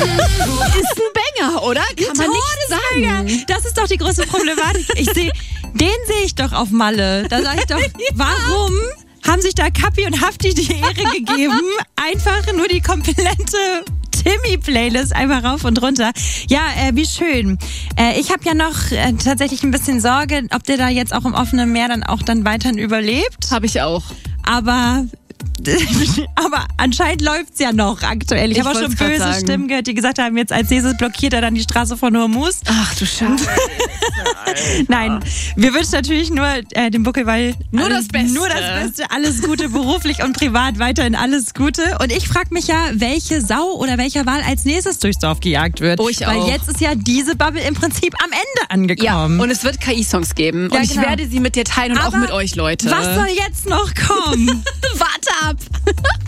Ist ein Banger, oder? Kann man nicht sagen. Das ist doch die große Problematik. Den sehe ich doch auf Malle. Da sage ich doch, warum haben sich da Kapi und Hafti die Ehre gegeben, einfach nur die komplette Timmy-Playlist einfach rauf und runter. Ja, wie schön. Ich habe ja noch tatsächlich ein bisschen Sorge, ob der da jetzt auch im offenen Meer dann weiterhin überlebt. Habe ich auch. Aber anscheinend läuft's ja noch aktuell. Ich habe auch schon böse Stimmen gehört, die gesagt haben, jetzt als nächstes blockiert er dann die Straße von Hormuz. Ach du Scheiße. Nein, wir wünschen natürlich nur dem Buckelwal nur das Beste, alles Gute, beruflich und privat weiterhin alles Gute. Und ich frage mich ja, welche Sau oder welcher Wal als nächstes durchs Dorf gejagt wird. Oh, ich auch. Weil jetzt ist ja diese Bubble im Prinzip am Ende angekommen. Ja, und es wird KI-Songs geben. Ja, und ich werde sie mit dir teilen und auch mit euch, Leute. Was soll jetzt noch kommen? Warte ab!